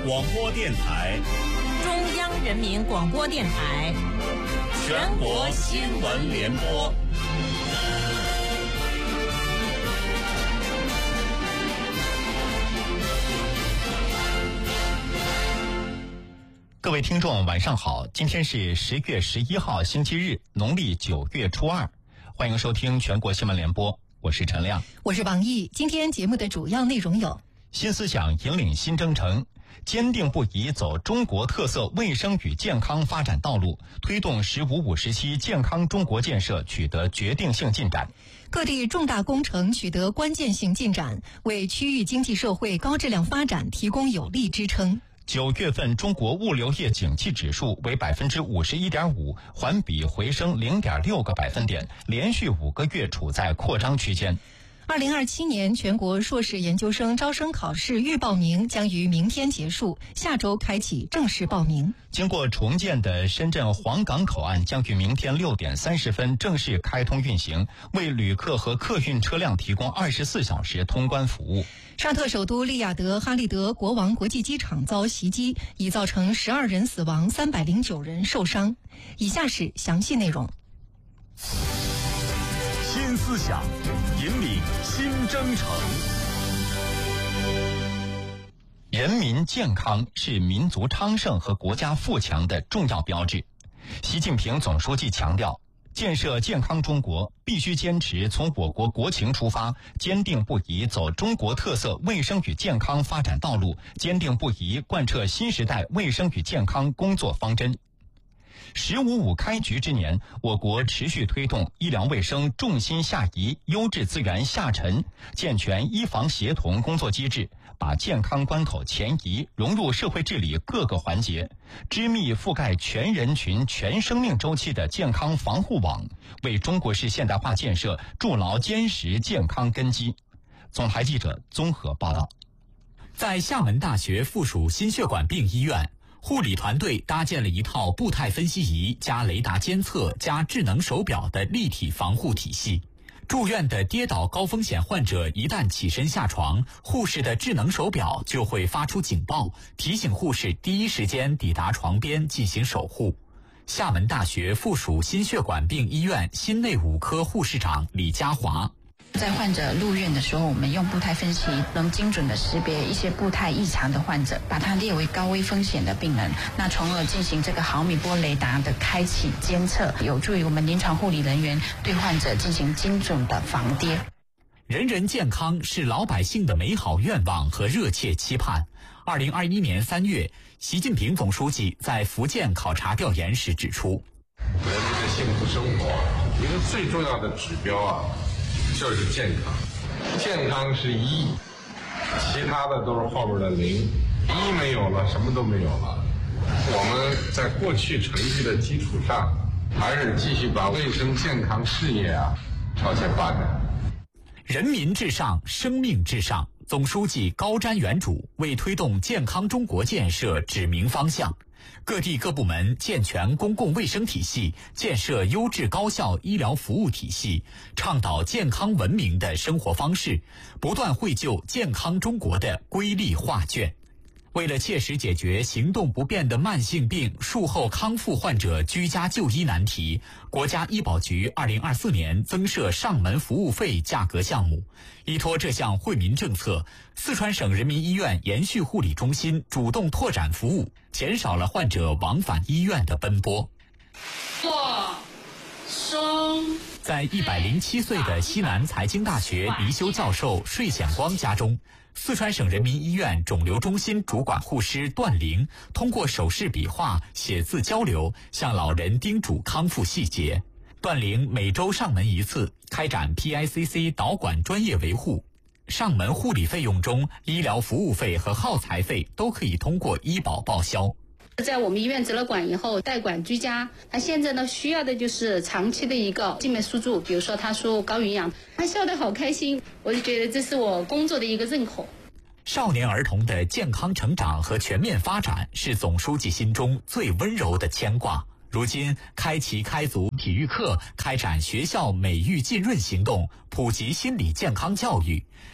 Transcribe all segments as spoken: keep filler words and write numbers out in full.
广播电台、 中央人民广播电台、 全国新闻联播。 各位听众晚上好，今天是十月十一号星期日，农历九月初二，欢迎收听全国新闻联播，我是陈亮， 我是王毅。今天节目的主要内容有： 新思想引领新征程，坚定不移走中国特色卫生与健康发展道路，推动“十五五”时期健康中国建设取得决定性进展。 各地重大工程取得关键性进展，为区域经济社会高质量发展提供有力支撑。 九月份中国物流业景气指数为百分之五十一点五，环比回升零点六个百分点，连续五个月处在扩张区间。 二零二七年全国硕士研究生招生考试预报名将于明天结束，下周开启正式报名。 经过重建的深圳黄港口岸将于明天六点三十分正式开通运行，为旅客和客运车辆提供二十四小时通关服务。 沙特首都利雅得哈利德国王国际机场遭袭击，已造成十二人死亡，三百零九人受伤。以下是详细内容。 新思想引领新征程。 人民健康是民族昌盛和国家富强的重要标志。习近平总书记强调，建设健康中国必须坚持从我国国情出发，坚定不移走中国特色卫生与健康发展道路，坚定不移贯彻新时代卫生与健康工作方针。十五五开局之年，我国持续推动医疗卫生重心下移、优质资源下沉，健全医防协同工作机制，把健康关口前移融入社会治理各个环节，织密覆盖全人群、全生命周期的健康防护网，为中国式现代化建设筑牢坚实健康根基。总台记者综合报道。 在厦门大学附属心血管病医院，护理团队搭建了一套步态分析仪加雷达监测加智能手表的立体防护体系。住院的跌倒高风险患者一旦起身下床，护士的智能手表就会发出警报，提醒护士第一时间抵达床边进行守护。厦门大学附属心血管病医院心内五科护士长李佳华， 在患者入院的时候，我们用步态分析能精准的识别一些步态异常的患者，把它列为高危风险的病人，那从而进行这个毫米波雷达的开启监测，有助于我们临床护理人员对患者进行精准的防跌。 人人健康是老百姓的美好愿望和热切期盼。二零二一年三月，习近平总书记在福建考察调研时指出， 人民的幸福生活一个最重要的指标啊，就是健康。健康是一，其他的都是后边的零，一没有了，什么都没有了。我们在过去成绩的基础上，还是继续把卫生健康事业啊朝前发展。 人民至上，生命至上。总书记高瞻远瞩，为推动健康中国建设指明方向。各地各部门健全公共卫生体系，建设优质高效医疗服务体系，倡导健康文明的生活方式，不断绘就健康中国的瑰丽画卷。为了切实解决行动不便的慢性病术后康复患者居家就医难题，国家医保局二零二四年增设上门服务费价格项目。依托这项惠民政策，四川省人民医院延续护理中心主动拓展服务，减少了患者往返医院的奔波。 坐，升。 在一百零七岁的西南财经大学离休教授税显光家中，四川省人民医院肿瘤中心主管护师段玲通过手势笔画、写字交流，向老人叮嘱康复细节。段玲每周上门一次，开展 P I C C 导管专业维护。上门护理费用中，医疗服务费和耗材费都可以通过医保报销。 在我们医院植了管以后，代管居家，他现在呢需要的就是长期的一个静脉输注，比如说他输高营养，他笑得好开心，我就觉得这是我工作的一个认可。 少年儿童的健康成长和全面发展是总书记心中最温柔的牵挂。如今，开齐开足体育课，开展学校美育浸润行动，普及心理健康教育。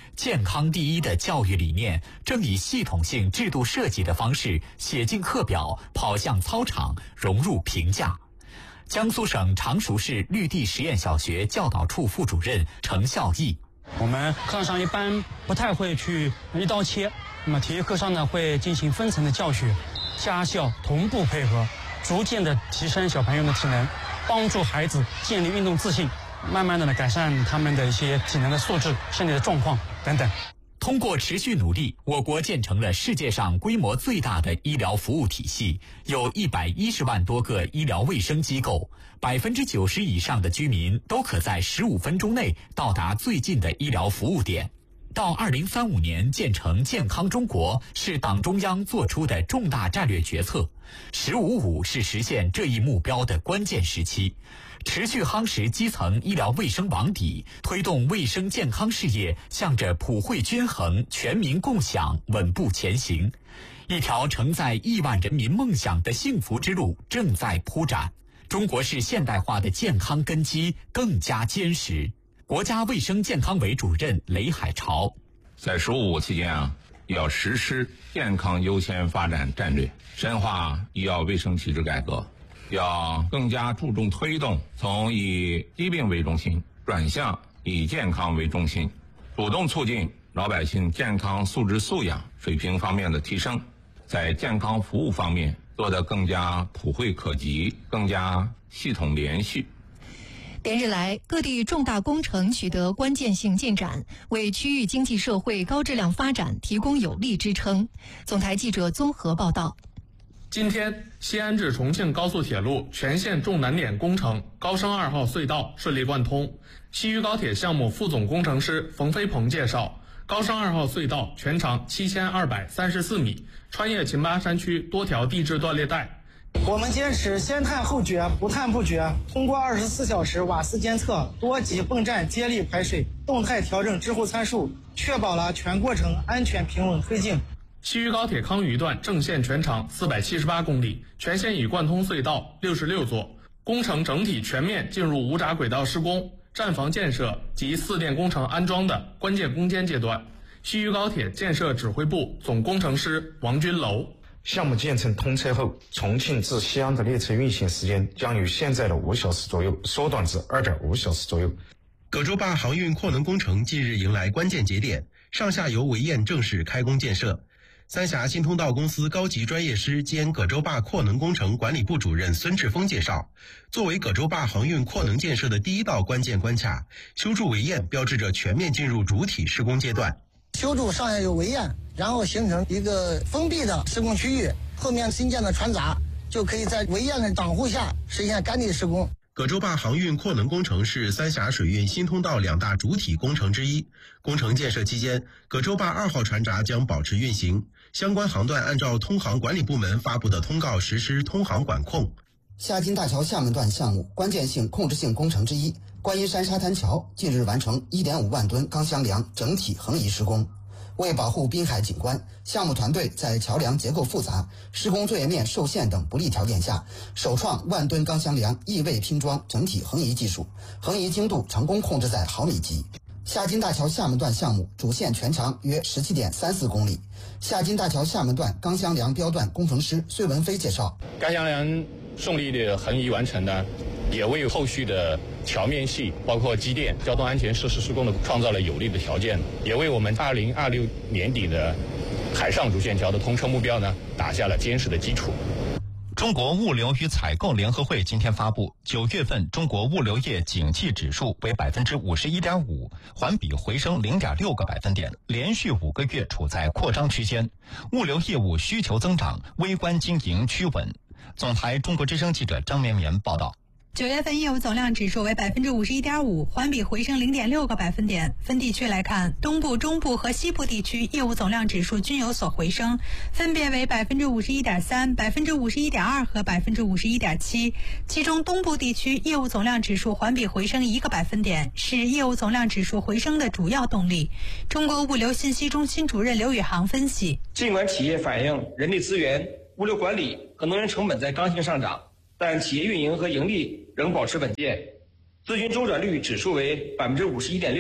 健康第一的教育理念正以系统性制度设计的方式写进课表，跑向操场，融入评价。江苏省常熟市绿地实验小学教导处副主任程孝义： 我们课上一般不太会去一刀切，那么体育课上呢会进行分层的教学，家校同步配合，逐渐的提升小朋友的体能，帮助孩子建立运动自信，慢慢的呢改善他们的一些体能的素质、身体的状况等等。 通过持续努力，我国建成了世界上规模最大的医疗服务体系，有一百一十万多个医疗卫生机构，百分之九十以上的居民都可在十五分钟内到达最近的医疗服务点。到二零三五年建成健康中国是党中央作出的重大战略决策，十五五是实现这一目标的关键时期。持续夯实基层医疗卫生网底，推动卫生健康事业向着普惠均衡、全民共享稳步前行。一条承载亿万人民梦想的幸福之路正在铺展，中国式现代化的健康根基更加坚实。国家卫生健康委主任雷海潮： 在十五五期间啊，要实施健康优先发展战略，深化医药卫生体制改革，要更加注重推动从以疾病为中心转向以健康为中心，主动促进老百姓健康素质素养水平方面的提升，在健康服务方面做得更加普惠可及，更加系统连续。 连日来，各地重大工程取得关键性进展，为区域经济社会高质量发展提供有力支撑。总台记者综合报道。 今天，西安至重庆高速铁路全线重难点工程高升二号隧道顺利贯通。西渝高铁项目副总工程师冯飞鹏介绍，高升二号隧道全长七千二百三十四米，穿越秦巴山区多条地质断裂带。 我们坚持先探后决，不探不决，通过二十四小时瓦斯监测、多级泵站接力排水、动态调整滞后参数，确保了全过程安全平稳推进。 西渝高铁康渝段正线全长四百七十八公里，全线已贯通隧道六十六座，工程整体全面进入无闸轨道施工、站房建设及四电工程安装的关键攻坚阶段。西渝高铁建设指挥部总工程师王军楼： 项目建成通车后，重庆至西安的列车运行时间将由现在的五小时左右缩短至二点五小时左右。 葛洲坝航运扩能工程近日迎来关键节点，上下游围堰正式开工建设。三峡新通道公司高级专业师兼葛洲坝扩能工程管理部主任孙志峰介绍，作为葛洲坝航运扩能建设的第一道关键关卡，修筑围堰标志着全面进入主体施工阶段。 修筑上下游围堰，然后形成一个封闭的施工区域，后面新建的船闸就可以在围堰的挡护下实现干地施工。 葛洲坝航运扩能工程是三峡水运新通道两大主体工程之一。工程建设期间，葛洲坝二号船闸将保持运行，相关航段按照通航管理部门发布的通告实施通航管控。 夏金大桥厦门段项目关键性控制性工程之一，观音山沙滩桥近日完成 一点五万吨钢箱梁整体横移施工。为保护滨海景观，项目团队在桥梁结构复杂、施工作业面受限等不利条件下，首创万吨钢箱梁异位拼装整体横移技术，横移精度成功控制在毫米级。夏金大桥厦门段项目主线全长约 十七点三四公里。夏金大桥厦门段钢箱梁标段工程师隋文飞介绍， 钢箱梁顺利的横移完成呢，也为后续的桥面系包括机电、交通安全设施施工的创造了有利的条件，也为我们二零二六年底的海上主线桥的通车目标呢打下了坚实的基础。 中国物流与采购联合会今天发布，九月份中国物流业景气指数为百分之五十一点五，环比回升零点六个百分点，连续五个月处在扩张区间。物流业务需求增长，微观经营趋稳。总台中国之声记者张绵绵报道。 九月份业务总量指数为百分之五十一点五，环比回升零点六个百分点。分地区来看，东部、中部和西部地区业务总量指数均有所回升，分别为百分之五十一点三、百分之五十一点二和百分之五十一点七。其中，东部地区业务总量指数环比回升一个百分点，是业务总量指数回升的主要动力。中国物流信息中心主任刘宇航分析， 尽管企业反映人力资源、物流管理和能源成本在刚性上涨，但企业运营和盈利仍保持稳健，资金周转率指数为百分之五十一点六，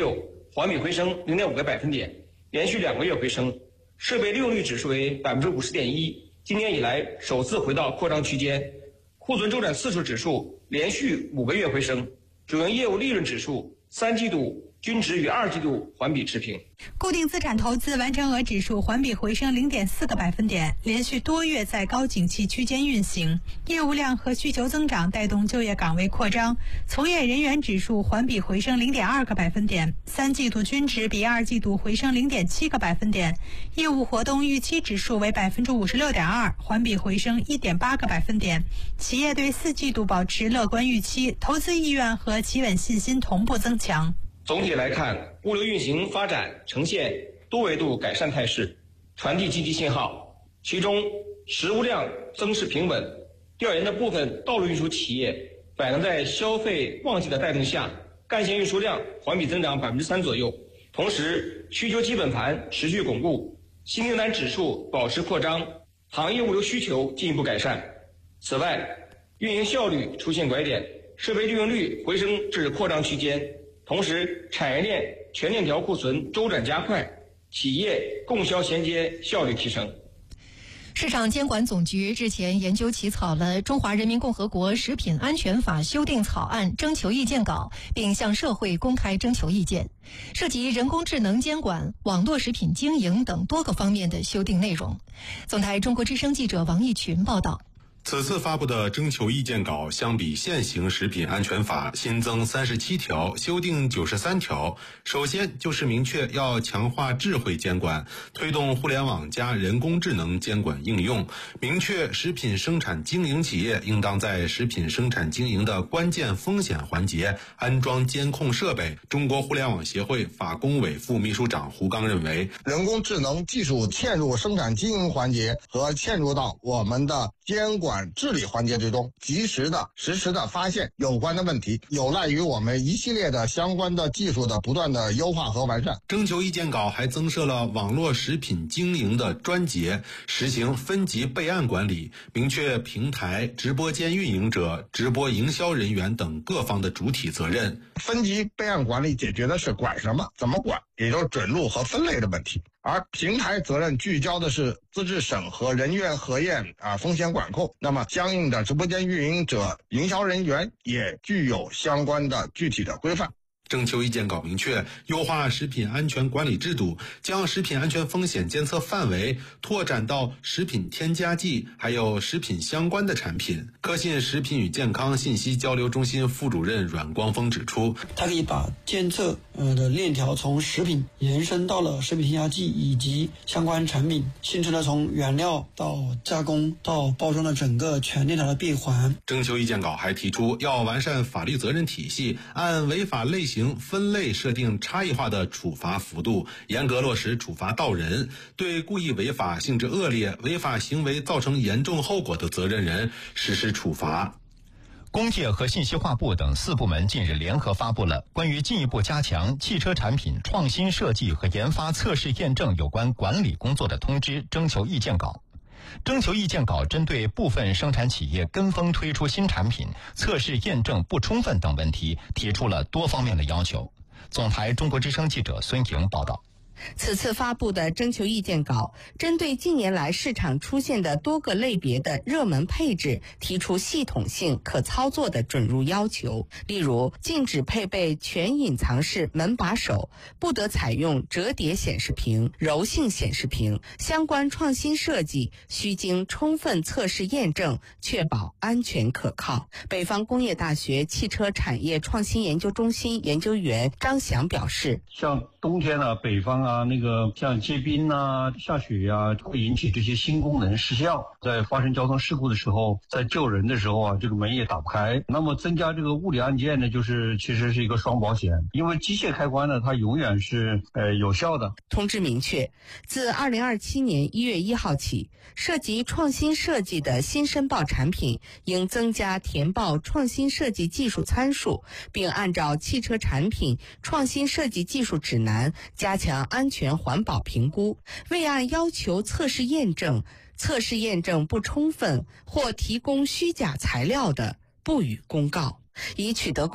环比回升零点五个百分点，连续两个月回升。设备利用率指数为百分之五十点一，今年以来首次回到扩张区间。库存周转次数指数连续五个月回升，主营业务利润指数三季度均值与二季度环比持平。 固定资产投资完成额指数环比回升零点四个百分点，连续多月在高景气区间运行，业务量和需求增长带动就业岗位扩张。从业人员指数环比回升零点二个百分点，三季度均值比二季度回升零点七个百分点。业务活动预期指数为百分之五十六点二，环比回升一点八个百分点。企业对四季度保持乐观预期，投资意愿和企稳信心同步增强。 总体来看，物流运行发展呈现多维度改善态势，传递积极信号。其中，实物量增势平稳，调研的部分道路运输企业反映在消费旺季的带动下，干线运输量环比增长百分之三左右。同时，需求基本盘持续巩固，新订单指数保持扩张，行业物流需求进一步改善。此外，运营效率出现拐点，设备利用率回升至扩张区间。同时，产业链全链条库存周转加快，企业供销衔接效率提升。 市场监管总局日前研究起草了《中华人民共和国食品安全法》修订草案征求意见稿，并向社会公开征求意见，涉及人工智能监管、网络食品经营等多个方面的修订内容。总台中国之声记者王义群报道。 此次发布的征求意见稿相比现行食品安全法新增三十七条，修订九十三条。首先就是明确要强化智慧监管，推动互联网加人工智能监管应用，明确食品生产经营企业应当在食品生产经营的关键风险环节安装监控设备。中国互联网协会法工委副秘书长胡刚认为， 人工智能技术嵌入生产经营环节和嵌入到我们的监管治理环节之中，及时的实时的发现有关的问题，有赖于我们一系列的相关的技术的不断的优化和完善。 征求意见稿还增设了网络食品经营的专节，实行分级备案管理，明确平台、直播间运营者、直播营销人员等各方的主体责任。 分级备案管理解决的是管什么、怎么管，也就是准入和分类的问题。而平台责任聚焦的是资质审核、人员核验啊、风险管控。那么相应的直播间运营者、营销人员也具有相关的具体的规范。 征求意见稿明确，优化食品安全管理制度，将食品安全风险监测范围拓展到食品添加剂还有食品相关的产品。科信食品与健康信息交流中心副主任阮光峰指出， 它可以把监测呃的链条从食品延伸到了食品添加剂以及相关产品，形成了从原料到加工到包装的整个全链条的闭环。 征求意见稿还提出，要完善法律责任体系，按违法类型分类设定差异化的处罚幅度，严格落实处罚到人，对故意违法、性质恶劣、违法行为造成严重后果的责任人实施处罚。 工业和信息化部等四部门近日联合发布了关于进一步加强汽车产品创新设计和研发测试验证有关管理工作的通知征求意见稿。征求意见稿针对部分生产企业跟风推出新产品、测试验证不充分等问题，提出了多方面的要求。总台中国之声记者孙莹报道。 此次发布的征求意见稿针对近年来市场出现的多个类别的热门配置提出系统性可操作的准入要求，例如禁止配备全隐藏式门把手，不得采用折叠显示屏、柔性显示屏，相关创新设计需经充分测试验证，确保安全可靠。北方工业大学汽车产业创新研究中心研究员张翔表示， 像冬天呢、啊，北方啊，那个像结冰啊、下雪啊，会引起这些新功能失效。在发生交通事故的时候，在救人的时候啊，这个门也打不开。那么增加这个物理按键呢，就是其实是一个双保险，因为机械开关呢，它永远是呃有效的。 通知明确，自二零二七年一月一号起，涉及创新设计的新申报产品应增加填报创新设计技术参数，并按照汽车产品创新设计技术指南加强安全环保评估，未按要求测试验证、测试验证不充分或提供虚假材料的，不予公告，以取得